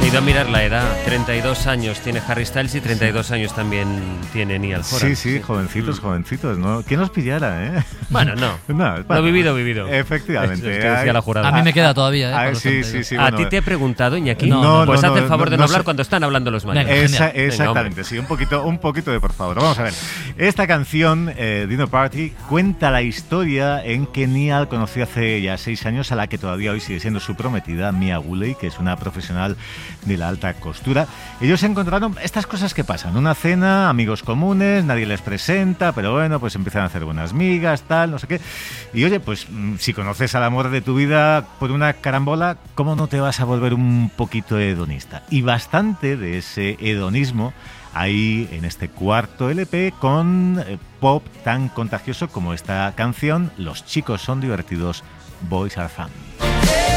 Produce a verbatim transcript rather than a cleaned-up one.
ido a mirar la edad. treinta y dos años tiene Harry Styles y treinta y dos años también tiene Niall Horan. Sí, sí, jovencitos, jovencitos, ¿no? ¿Quién los pillara, eh? Bueno, no. no, bueno, Lo vivido, vivido. Efectivamente. Es que decía la jurada. A mí me queda todavía, ¿eh? Ah, Por sí, ejemplo, sí, sí. ¿A bueno, ti te he preguntado, Iñaki? No, no, pues no, haz el no, favor no, de no, no hablar sé. cuando están hablando los mayores. Venga. Esa, Genial. exactamente, Venga, sí, un poquito, un poquito de por favor. Vamos a ver. Esta canción, eh, Dinner Party, cuenta la historia en que Niall conoció hace ya seis años a la que todavía hoy sigue siendo su prometida, Mia Woolley, que es una profesional de la alta costura. Ellos se encontraron estas cosas que pasan, una cena, amigos comunes, nadie les presenta, pero bueno, pues empiezan a hacer buenas migas, tal, no sé qué. Y oye, pues si conoces al amor de tu vida por una carambola, ¿cómo no te vas a volver un poquito hedonista? Y bastante de ese hedonismo hay en este cuarto L P con eh, pop tan contagioso como esta canción, Los chicos son divertidos, Boys are fun.